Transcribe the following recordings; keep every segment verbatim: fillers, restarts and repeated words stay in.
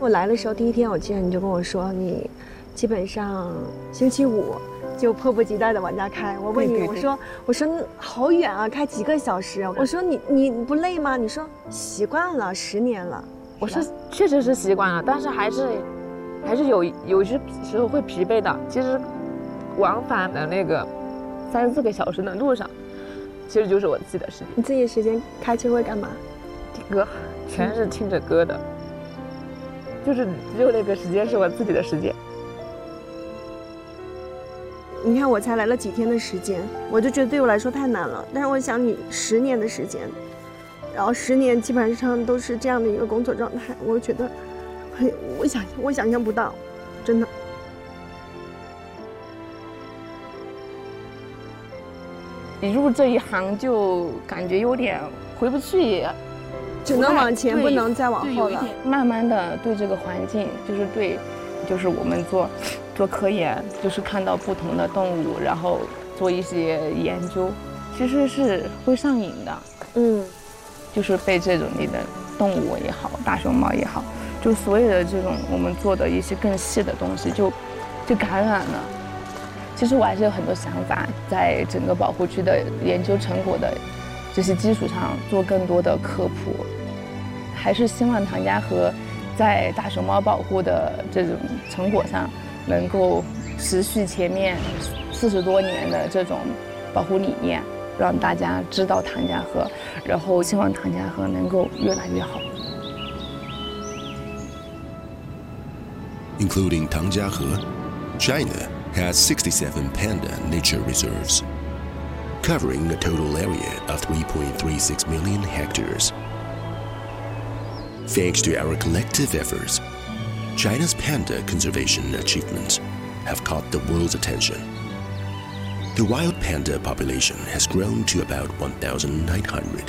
我来的时候第一天，我记得你就跟我说，你基本上星期五就迫不及待的往家开。我问你， 对对对我说我说好远啊，开几个小时。我说你你不累吗？你说习惯了，十年了。 我是确实是习惯了，但是还是还是有有些时候会疲惫的。其实往返的那个三四个小时的路上，其实就是我自己的时间。 你自己的时间开车会干嘛？ 听歌，全是听着歌的，就是只有那个时间是我自己的时间。 你看我才来了几天的时间，我就觉得对我来说太难了。但是我想你十年的时间，然后十年基本上都是这样的一个工作状态，我觉得很，我想我想象不到，真的。 一入这一行就感觉有点回不去， 只能往前，不能再往后了。 慢慢的对这个环境，就是对，就是我们做做科研，就是看到不同的动物，然后做一些研究，其实是会上瘾的。嗯，就是被这种你的动物也好，大熊猫也好，就所有的这种我们做的一些更细的东西，就就感染了。其实我还是有很多想法，在整个保护区的研究成果的这些基础上做更多的科普，还是希望唐家河在大熊猫保护的这种成果上能够持续前面四十多年的这种保护理念，让大家知道唐家河，然后希望唐家河能够越来越好。 Including Tangjiahe, China has sixty-seven panda nature reserves, covering a total area of three point three six million hectares. Thanks to our collective efforts, China's panda conservation achievements have caught the world's attention. The wild panda population has grown to about one thousand nine hundred.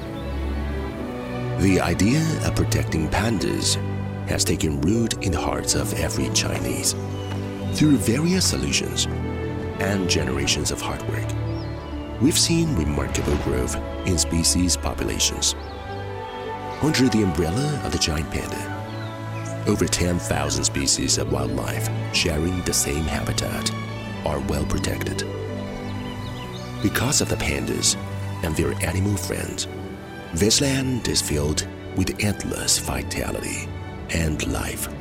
The idea of protecting pandas has taken root in the hearts of every Chinese. Through various solutions and generations of hard work, we've seen remarkable growth in species populations. Under the umbrella of the giant panda, over ten thousand species of wildlife sharing the same habitat are well protected. Because of the pandas and their animal friends, this land is filled with endless vitality and life.